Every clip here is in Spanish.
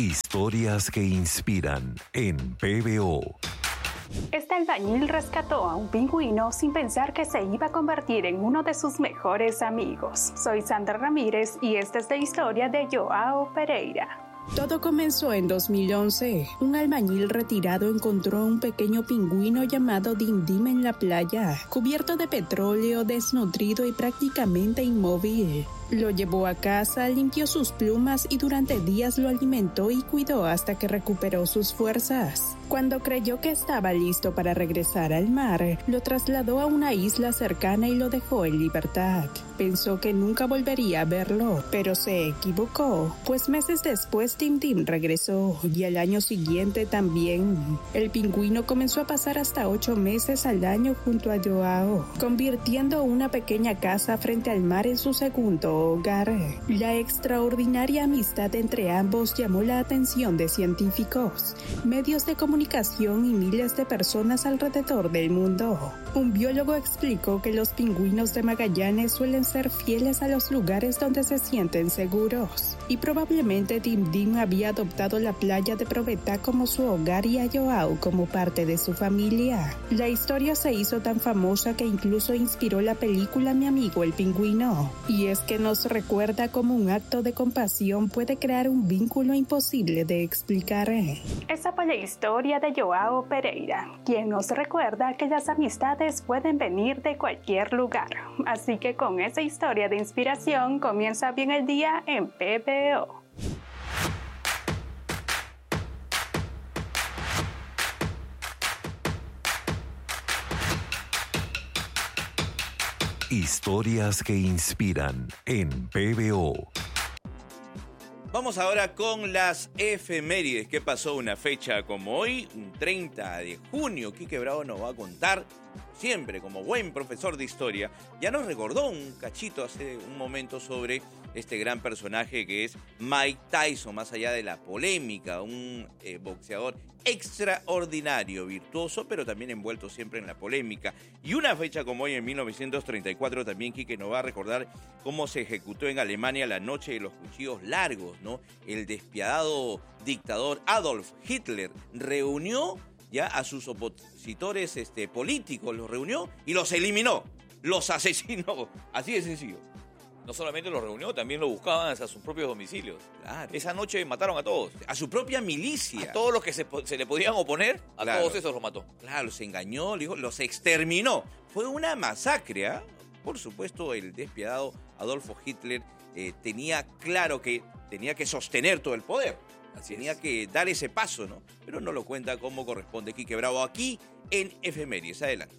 Historias que inspiran en PBO. Este albañil rescató a un pingüino sin pensar que se iba a convertir en uno de sus mejores amigos. Soy Sandra Ramírez y esta es la historia de Joao Pereira. Todo comenzó en 2011. Un albañil retirado encontró un pequeño pingüino llamado Dim Dim en la playa, cubierto de petróleo, desnutrido y prácticamente inmóvil. Lo llevó a casa, limpió sus plumas y durante días lo alimentó y cuidó hasta que recuperó sus fuerzas. Cuando creyó que estaba listo para regresar al mar, lo trasladó a una isla cercana y lo dejó en libertad. Pensó que nunca volvería a verlo, pero se equivocó, pues meses después Dim Dim regresó y al año siguiente también. El pingüino comenzó a pasar hasta 8 meses al año junto a Joao, convirtiendo una pequeña casa frente al mar en su segundo hogar. La extraordinaria amistad entre ambos llamó la atención de científicos, medios de comunicación y miles de personas alrededor del mundo. Un biólogo explicó que los pingüinos de Magallanes suelen ser fieles a los lugares donde se sienten seguros, y probablemente Dim Dim había adoptado la playa de Provetá como su hogar y a Joao como parte de su familia. La historia se hizo tan famosa que incluso inspiró la película Mi amigo el pingüino, y es que nos recuerda cómo un acto de compasión puede crear un vínculo imposible de explicar. Esa fue la historia de Joao Pereira, quien nos recuerda que las amistades pueden venir de cualquier lugar. Así que con esa historia de inspiración comienza bien el día en PBO. Historias que inspiran en PBO. Vamos ahora con las efemérides. ¿Qué pasó una fecha como hoy? Un 30 de junio. Quique Bravo nos va a contar, siempre como buen profesor de historia. Ya nos recordó un cachito hace un momento sobre este gran personaje que es Mike Tyson, más allá de la polémica, un boxeador extraordinario, virtuoso, pero también envuelto siempre en la polémica. Y una fecha como hoy, en 1934, también Quique nos va a recordar cómo se ejecutó en Alemania la noche de los cuchillos largos, ¿no? El despiadado dictador Adolf Hitler reunió ya a sus opositores políticos, los reunió y los eliminó, los asesinó, así de sencillo. No solamente lo reunió, también lo buscaban hasta sus propios domicilios. Claro. Esa noche mataron a todos. A su propia milicia. A todos los que se le podían oponer, a Claro. todos esos los mató. Claro, los engañó, los exterminó. Fue una masacre, ¿eh? Por supuesto, el despiadado Adolfo Hitler tenía claro que tenía que sostener todo el poder. Tenía que dar ese paso, ¿no? Pero no lo cuenta como corresponde Quique Bravo aquí en Efemérides. Adelante.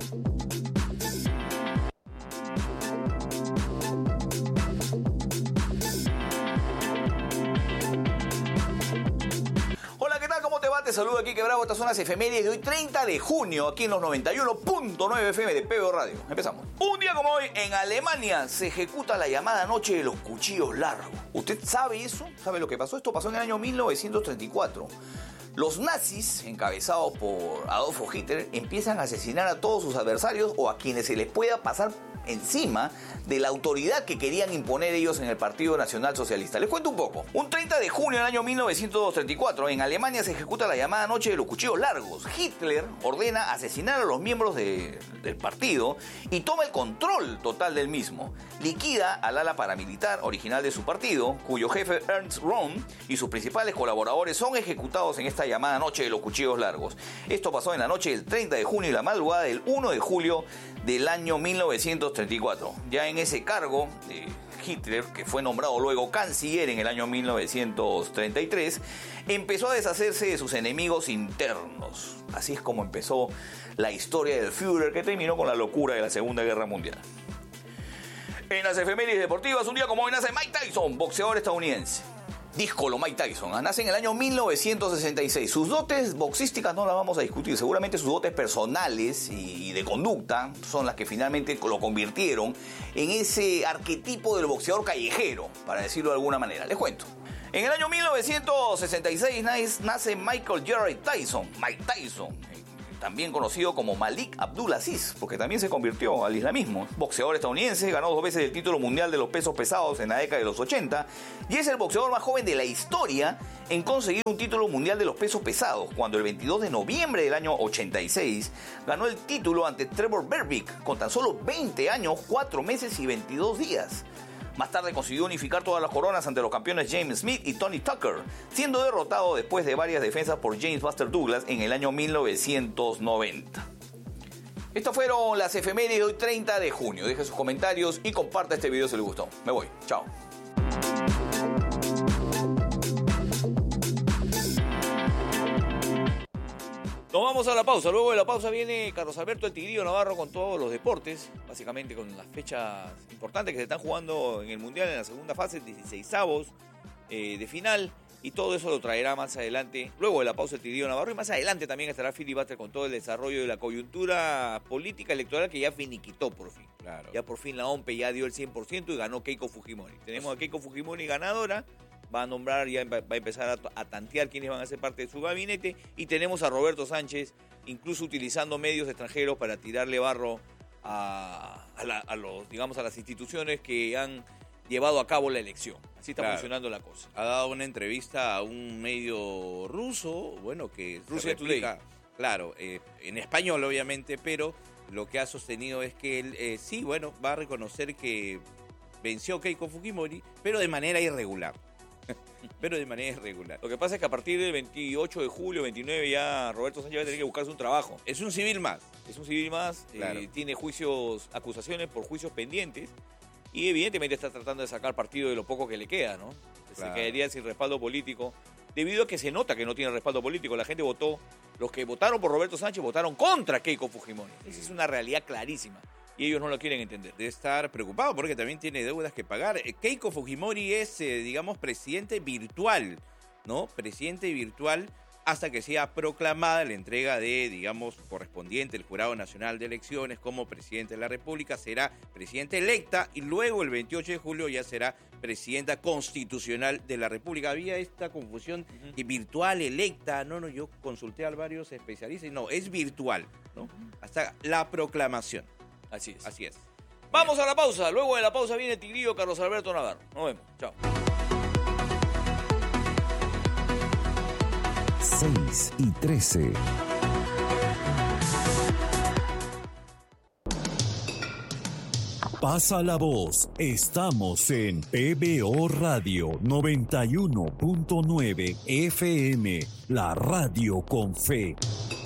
Te saludo aquí, Quique Bravo. Estas son las efemérides de hoy, 30 de junio, aquí en los 91.9 FM de PBO Radio. Empezamos. Un día como hoy, en Alemania, se ejecuta la llamada Noche de los Cuchillos Largos. ¿Usted sabe eso? ¿Sabe lo que pasó? Esto pasó en el año 1934. Los nazis, encabezados por Adolfo Hitler, empiezan a asesinar a todos sus adversarios o a quienes se les pueda pasar encima de la autoridad que querían imponer ellos en el Partido Nacional Socialista. Les cuento un poco. Un 30 de junio del año 1934, en Alemania se ejecuta la llamada Noche de los Cuchillos Largos. Hitler ordena asesinar a los miembros del partido y toma el control total del mismo. Liquida al ala paramilitar original de su partido, cuyo jefe Ernst Röhm y sus principales colaboradores son ejecutados en esta llamada Noche de los Cuchillos Largos. Esto pasó en la noche del 30 de junio y la madrugada del 1 de julio del año 1934. Ya en ese cargo, Hitler, que fue nombrado luego canciller en el año 1933, empezó a deshacerse de sus enemigos internos. Así es como empezó la historia del Führer, que terminó con la locura de la Segunda Guerra Mundial. En las efemérides deportivas, un día como hoy nace Mike Tyson, boxeador estadounidense. Díscolo Mike Tyson, nace en el año 1966. Sus dotes boxísticas no las vamos a discutir. Seguramente sus dotes personales y de conducta son las que finalmente lo convirtieron en ese arquetipo del boxeador callejero, para decirlo de alguna manera. Les cuento. En el año 1966 nace Michael Jerry Tyson, Mike Tyson. también conocido como Malik Abdulaziz, porque también se convirtió al islamismo. Boxeador estadounidense, ganó 2 veces el título mundial de los pesos pesados en la década de los 80 y es el boxeador más joven de la historia en conseguir un título mundial de los pesos pesados, cuando el 22 de noviembre del año 86 ganó el título ante Trevor Berbick con tan solo 20 años, 4 meses y 22 días. Más tarde consiguió unificar todas las coronas ante los campeones James Smith y Tony Tucker, siendo derrotado después de varias defensas por James Buster Douglas en el año 1990. Estas fueron las efemérides de hoy 30 de junio. Deje sus comentarios y comparta este video si les gustó. Me voy. Chao. Nos vamos a la pausa. Luego de la pausa viene Carlos Alberto El Tigrillo Navarro con todos los deportes, básicamente con las fechas importantes que se están jugando en el Mundial en la segunda fase, 16avos de final, y todo eso lo traerá más adelante, luego de la pausa El Tigrillo Navarro, y más adelante también estará Philip Buster con todo el desarrollo de la coyuntura política electoral que ya finiquitó por fin. Claro. Ya por fin la OMPE ya dio el 100% y ganó Keiko Fujimori. Tenemos a Keiko Fujimori ganadora. Va a nombrar, ya va a empezar a tantear quiénes van a ser parte de su gabinete. Y tenemos a Roberto Sánchez, incluso utilizando medios extranjeros para tirarle barro a las instituciones que han llevado a cabo la elección. Así está funcionando la cosa. Ha dado una entrevista a un medio ruso, bueno, que Rusia Today. Claro, en español obviamente, pero lo que ha sostenido es que él, sí, bueno, va a reconocer que venció Keiko Fujimori, pero de manera irregular. Lo que pasa es que a partir del 28 de julio, 29, ya Roberto Sánchez va a tener que buscarse un trabajo. Es un civil más. Claro. Tiene acusaciones por juicios pendientes y evidentemente está tratando de sacar partido de lo poco que le queda, ¿no? Claro. Se quedaría sin respaldo político, debido a que se nota que no tiene respaldo político. La gente votó, los que votaron por Roberto Sánchez votaron contra Keiko Fujimori. Esa es una realidad clarísima. Y ellos no lo quieren entender. Debe estar preocupado porque también tiene deudas que pagar. Keiko Fujimori es, digamos, presidente virtual, ¿no? Presidente virtual hasta que sea proclamada la entrega de, digamos, correspondiente el Jurado Nacional de Elecciones como presidente de la República. Será presidenta electa y luego el 28 de julio ya será presidenta constitucional de la República. Había esta confusión de virtual, electa. No, yo consulté a varios especialistas y no, es virtual, ¿no? Hasta la proclamación. Así es. Bien. Vamos a la pausa. Luego de la pausa viene el Tigrillo Carlos Alberto Navarro. Nos vemos. Chao. 6:13. Pasa la voz. Estamos en PBO Radio 91.9 FM. La radio con fe.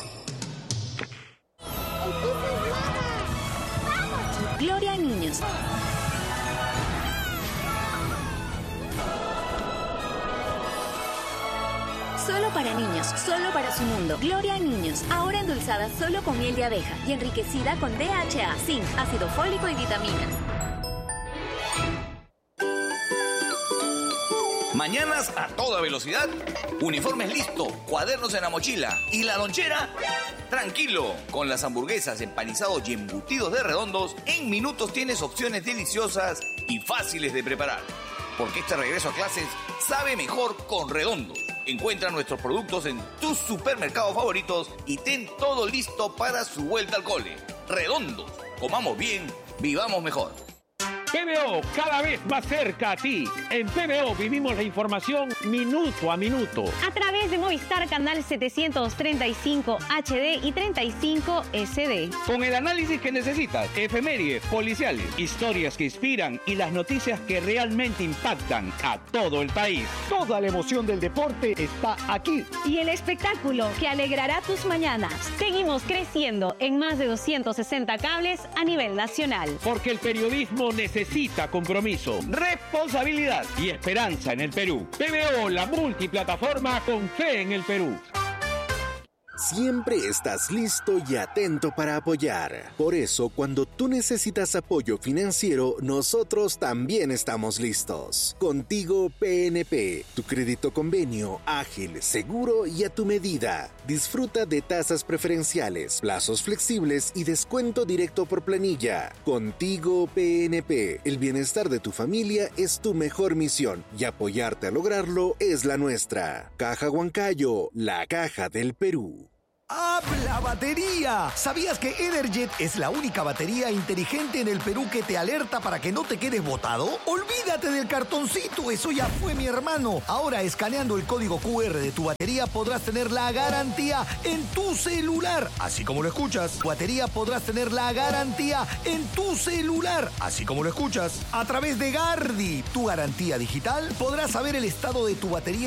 Gloria a niños. Solo para niños, solo para su mundo. Gloria a niños, ahora endulzada solo con miel de abeja y enriquecida con DHA, zinc, ácido fólico y vitaminas. Mañanas a toda velocidad, uniformes listos, cuadernos en la mochila y la lonchera. Tranquilo, con las hamburguesas, empanizados y embutidos de Redondos, en minutos tienes opciones deliciosas y fáciles de preparar. Porque este regreso a clases sabe mejor con Redondos. Encuentra nuestros productos en tus supermercados favoritos y ten todo listo para su vuelta al cole. Redondos, comamos bien, vivamos mejor. PBO, cada vez más cerca a ti. En PBO vivimos la información minuto a minuto. A través de Movistar Canal 735 HD y 35 SD. Con el análisis que necesitas, efemérides, policiales, historias que inspiran y las noticias que realmente impactan a todo el país. Toda la emoción del deporte está aquí. Y el espectáculo que alegrará tus mañanas. Seguimos creciendo en más de 260 cables a nivel nacional. Porque el periodismo necesita compromiso, responsabilidad y esperanza en el Perú. PBO, la multiplataforma con fe en el Perú. Siempre estás listo y atento para apoyar. Por eso, cuando tú necesitas apoyo financiero, nosotros también estamos listos. Contigo PNP, tu crédito convenio, ágil, seguro y a tu medida. Disfruta de tasas preferenciales, plazos flexibles y descuento directo por planilla. Contigo PNP, el bienestar de tu familia es tu mejor misión y apoyarte a lograrlo es la nuestra. Caja Huancayo, la caja del Perú. ¡Habla batería! ¿Sabías que Energet es la única batería inteligente en el Perú que te alerta para que no te quedes botado? Olvídate del cartoncito, eso ya fue, mi hermano. Ahora, escaneando el código QR de tu batería podrás tener la garantía en tu celular. Así como lo escuchas. Tu batería podrás tener la garantía en tu celular. Así como lo escuchas. A través de Gardi, tu garantía digital, podrás saber el estado de tu batería